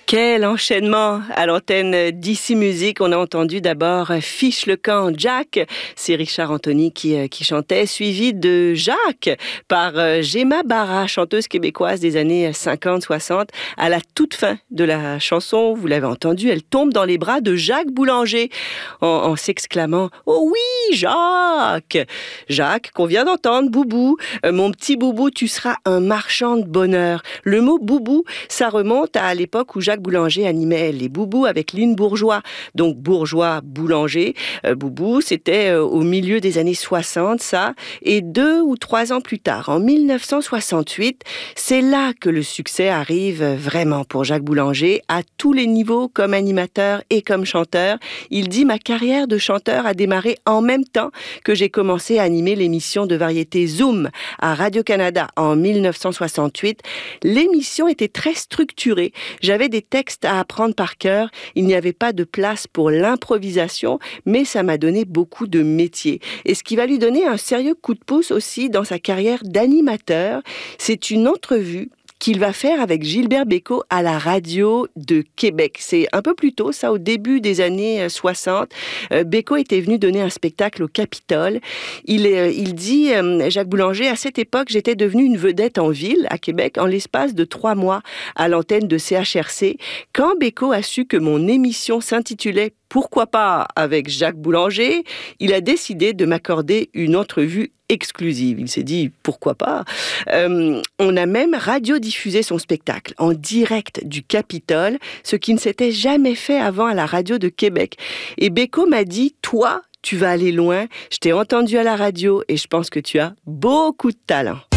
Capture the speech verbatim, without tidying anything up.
Quel enchaînement à l'antenne d'Ici Musique. On a entendu d'abord Fiche le camp, Jack. C'est Richard Anthony qui, qui chantait, suivi de Jacques par Gemma Bara, chanteuse québécoise des années cinquante soixante. À la toute fin de la chanson, vous l'avez entendu, elle tombe dans les bras de Jacques Boulanger en, en s'exclamant « Oh oui, Jacques !» Jacques, qu'on vient d'entendre, Boubou. Euh, mon petit Boubou, tu seras un marchand de bonheur. Le mot Boubou, ça remonte à l'époque où Jacques Boulanger animait les Boubous avec Lynn Bourgeois. Donc Bourgeois, Boulanger, euh, Boubou, c'était euh, au milieu des années soixante, ça. Et deux ou trois ans plus tard, en mille neuf cent soixante-huit, c'est là que le succès arrive vraiment pour Jacques Boulanger, à tous les niveaux, comme animateur et comme chanteur. Il dit « Ma carrière de chanteur a démarré en même temps que j'ai commencé à animer l'émission de variété Zoom à Radio-Canada en mille neuf cent soixante-huit. L'émission était très structurée. J'avais des textes à apprendre par cœur. Il n'y avait pas de place pour l'improvisation, mais ça m'a donné beaucoup de métier. Et ce qui va lui donner un sérieux coup de pouce aussi dans sa carrière d'animateur, c'est une entrevue qu'il va faire avec Gilbert Bécaud à la radio de Québec. C'est un peu plus tôt, ça, au début des années soixante. Euh, Bécaud était venu donner un spectacle au Capitole. Il, euh, il dit, euh, Jacques Boulanger, à cette époque, j'étais devenu une vedette en ville, à Québec, en l'espace de trois mois à l'antenne de C H R C. Quand Bécaud a su que mon émission s'intitulait Pourquoi pas avec Jacques Boulanger, il a décidé de m'accorder une entrevue exclusive. Il s'est dit, pourquoi pas. Euh, on a même radiodiffusé son spectacle en direct du Capitole, ce qui ne s'était jamais fait avant à la radio de Québec. Et Bécaud m'a dit, toi, tu vas aller loin, je t'ai entendu à la radio et je pense que tu as beaucoup de talent.